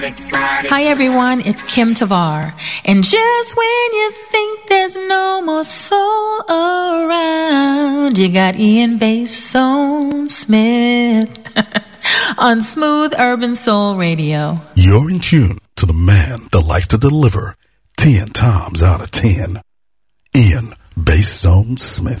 Hi everyone, it's Kim Tavar. And just when you think there's no more soul around, you got Ian Bass Smith on Smooth Urban Soul Radio. You're in tune to the man that likes to deliver 10 times out of 10. Ian Bass Smith.